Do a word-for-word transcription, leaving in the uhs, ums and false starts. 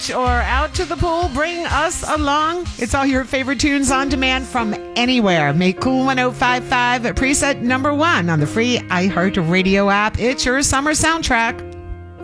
or out to the pool, bring us along. It's all your favorite tunes on demand from anywhere. Make Cool one oh five five preset number one on the free iHeartRadio app. It's your summer soundtrack.